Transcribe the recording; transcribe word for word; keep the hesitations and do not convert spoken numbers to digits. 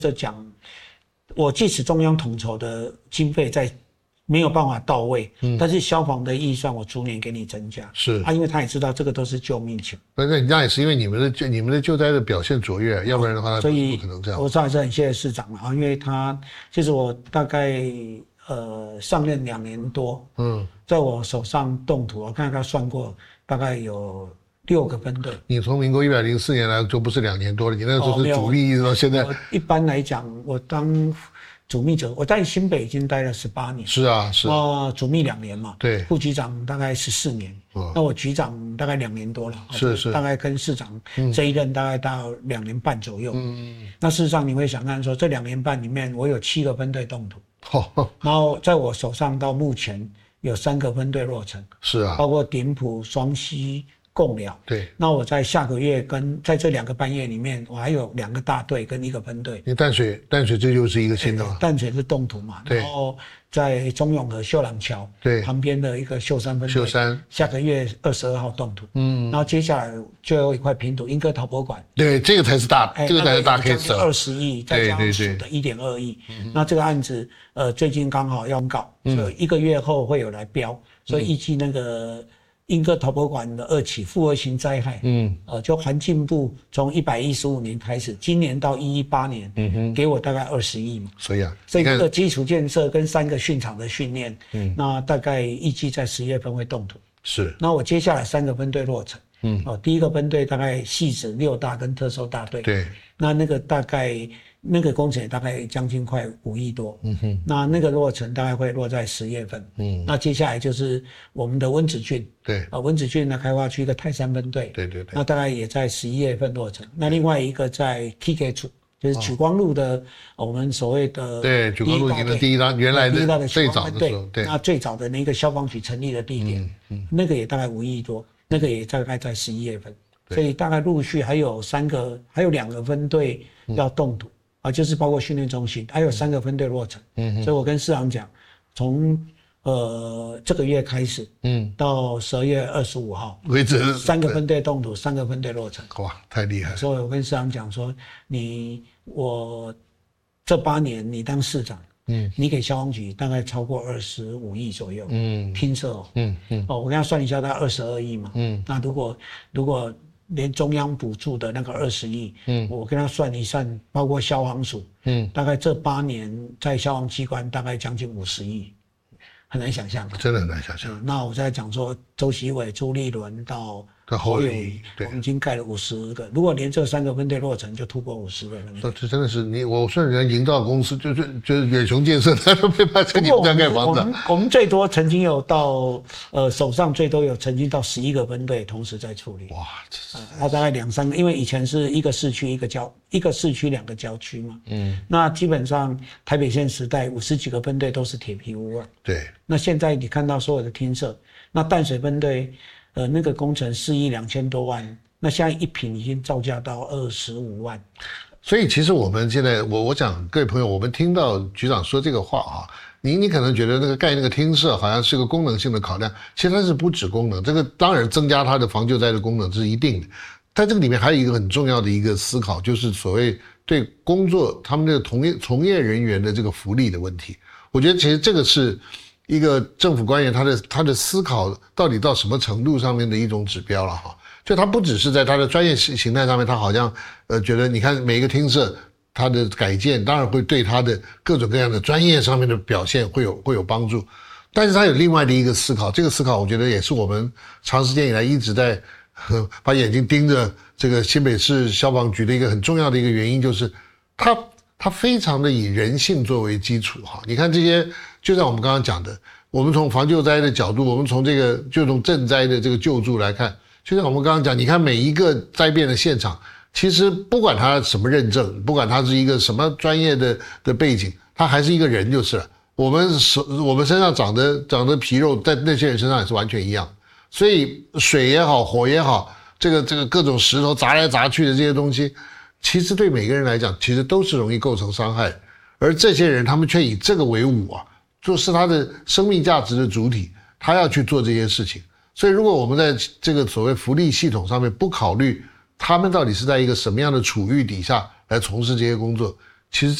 这讲，我即使中央统筹的经费在没有办法到位，嗯，但是消防的预算我逐年给你增加， 是啊，因为他也知道这个都是救命钱。 那那也是因为你们的你们的救灾的表现卓越，要不然的话， 所以不可能这样。 我还是很谢谢市长啊，因为他其实我大概呃上任两年多，嗯，在我手上动土，我看他算过，大概有六个分队。 你从民国一百零四年来就不是两年多了，你那时候是主力一直到现在。 哦、一般来讲，我当主秘者，我在新北已经待了十八年。 是啊，是。 哦，主秘两年嘛。 对。 副局长大概十四年。哦。那我局长大概两年多了。 是是。 大概跟市长这一任大概到两年半左右。嗯。那事实上你会想看说，这两年半里面，我有七个分队动土。哦。然后在我手上到目前有三个分队落成。 是啊。 包括顶埔、双溪。共了， 对。 那我在下个月跟在这两个半月里面，我还有两个大队跟一个分队。 你淡水，淡水这就是一个新的嘛。 淡水是动土嘛，然后在中永和秀朗桥对旁边的一个秀山分队， 秀山下个月二十二号动土。嗯，然后接下来就有一块平土，莺歌陶博馆。 对，这个才是大，这个才是大 case。 二十亿，再加上属的一点二亿。那这个案子，呃，最近刚好要告，所以一个月后会有来标，所以预计那个。莺歌陶博馆的二起复合型灾害，嗯，呃，就环境部从一百一十五年开始，今年到一一八年，嗯哼，给我大概二十亿嘛， 所以啊， 所以这个基础建设跟三个训场的训练，嗯，那大概预计在十月份会动土， 是， 那我接下来三个分队落成，嗯，哦，第一个分队大概戏子六大跟特搜大队， 对， 那那个大概。那个工程也大概将近快五亿多，嗯哼，那那个落成大概会落在十月份，嗯，那接下来就是我们的温子郡， 对， 啊，温子郡的开发区一个泰山分队， 对对对， 那大概也在十一月份落成，那另外一个在 K K 处，就是莒光路的我们所谓的对莒光路的第一单原来的最早的时候， 对，那最早的那个消防局成立的地点，嗯嗯，那个也大概五亿多，那个也大概在十一月份，所以大概陆续还有三个，还有两个分队要动土。啊，就是包括训练中心，还有三个分队落成，嗯，所以我跟市长讲，从呃这个月开始，嗯，到十二月二十五号为止， 三个分队动土，三个分队落成， 哇，太厉害了！ 所以我跟市长讲说，你我这八年你当市长，嗯，你给消防局大概超过二十五亿左右，嗯，拼设哦，嗯嗯，哦，我跟他算一下，大概二十二亿嘛，嗯，那如果如果连中央补助的那个二十亿，嗯，我跟他算一算，包括消防署，嗯，大概这八年在消防机关大概将近五十亿，很难想象， 真的很难想象。 嗯、那我在讲说，周习伟、朱立伦到侯友宜， 我们已经盖了五十个，如果连这三个分队落成，就突破五十个人。 这真的是你，我说人家营造公司就是就是远雄建设，他都没办法跟你们这样盖房子。 我们我们最多曾经有到呃手上最多有曾经到十一个分队同时在处理。哇，这是、呃、他大概两三个，因为以前是一个市区一个郊一个市区两个郊区嘛。嗯，那基本上台北县时代五十几个分队都是铁皮屋啊。 对。 那现在你看到所有的厅舍，那淡水分队。呃，那个工程四亿两千多万，那现在一坪已经造价到二十五万。 所以其实我们现在，我我讲各位朋友，我们听到局长说这个话啊，你你可能觉得那个盖那个厅舍好像是个功能性的考量，其实它是不止功能，这个当然增加它的防救灾的功能这是一定的，但这个里面还有一个很重要的一个思考，就是所谓对工作他们的从业从业人员的这个福利的问题。我觉得其实这个是。一个政府官员他的他的思考到底到什么程度上面的一种指标了哈，就他不只是在他的专业形态上面，他好像呃觉得你看每一个厅舍他的改建当然会对他的各种各样的专业上面的表现会有会有帮助，但是他有另外的一个思考，这个思考我觉得也是我们长时间以来一直在呵把眼睛盯着这个新北市消防局的一个很重要的一个原因，就是他他非常的以人性作为基础哈，你看这些。就像我们刚刚讲的，我们从防救灾的角度，我们从这个就从赈灾的这个救助来看，就像我们刚刚讲，你看每一个灾变的现场，其实不管他什么认证，不管他是一个什么专业的的背景，他还是一个人就是了。我们手我们身上长的长的皮肉，在那些人身上也是完全一样。所以水也好，火也好，这个这个各种石头砸来砸去的这些东西，其实对每个人来讲，其实都是容易构成伤害。而这些人，他们却以这个为伍啊。就是他的生命价值的主体，他要去做这些事情。所以如果我们在这个所谓福利系统上面不考虑他们到底是在一个什么样的处遇底下来从事这些工作， 其实